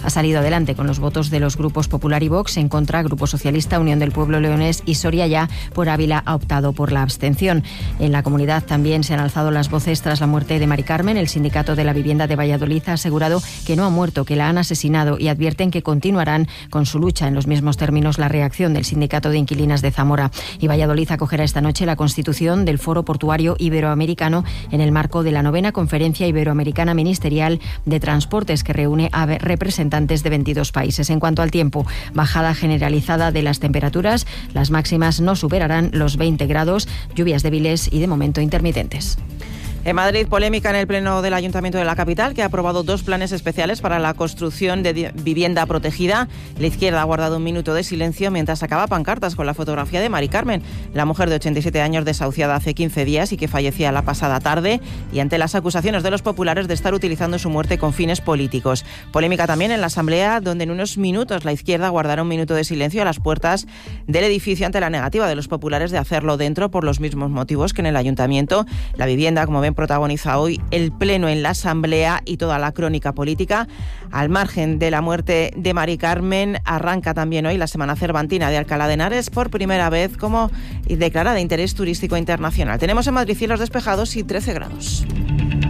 ha salido adelante con los votos de los grupos Popular y Vox. En contra, Grupo Socialista, Unión del Pueblo Leonés y Soria Ya. Por Ávila ha optado por la abstención. En la comunidad también se han alzado las voces tras la muerte de Mari Carmen. El Sindicato de la Vivienda de Valladolid ha asegurado que no ha muerto, que la han asesinado, y advierten que continuarán con su lucha. En los mismos términos la reacción del Sindicato de Inquilinas de Zamora. Y Valladolid acogerá esta noche la constitución del Foro Portuario Iberoamericano en el marco de la 9ª Conferencia Iberoamericana Ministerial de Transportes, que reúne a representantes de 22 países. En cuanto al tiempo, bajada generalizada de las temperaturas. Las máximas no superarán los 20 grados, lluvias débiles y de momento intermitentes. En Madrid, polémica en el Pleno del Ayuntamiento de la capital, que ha aprobado 2 planes especiales para la construcción de vivienda protegida. La izquierda ha guardado un minuto de silencio mientras sacaba pancartas con la fotografía de Mari Carmen, la mujer de 87 años desahuciada hace 15 días y que fallecía la pasada tarde, y ante las acusaciones de los populares de estar utilizando su muerte con fines políticos. Polémica también en la Asamblea, donde en unos minutos la izquierda guardará un minuto de silencio a las puertas del edificio ante la negativa de los populares de hacerlo dentro por los mismos motivos que en el Ayuntamiento. La vivienda, como ven, protagoniza hoy el Pleno en la Asamblea y toda la crónica política. Al margen de la muerte de Mari Carmen, arranca también hoy la Semana Cervantina de Alcalá de Henares, por primera vez como declarada de interés turístico internacional. Tenemos en Madrid cielos despejados y 13 grados.